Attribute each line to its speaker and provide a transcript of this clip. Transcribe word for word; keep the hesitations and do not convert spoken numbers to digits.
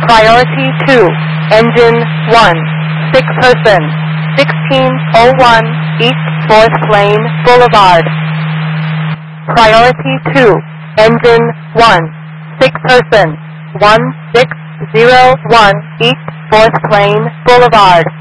Speaker 1: Priority two, engine one, sick person, sixteen oh one East fourth Lane Boulevard. Priority two, engine one, sick person, one six zero one East fourth Lane Boulevard.